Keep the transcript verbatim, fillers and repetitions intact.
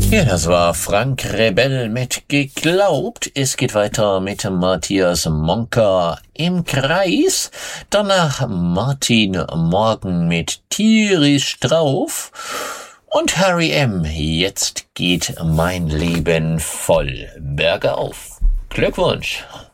Ja, das war Frank Rebell mit Geglaubt. Es geht weiter mit Matthias Monka im Kreis. Danach Martin Morgen mit Tierisch drauf. Und Harry M. Jetzt geht mein Leben voll bergauf. Glückwunsch!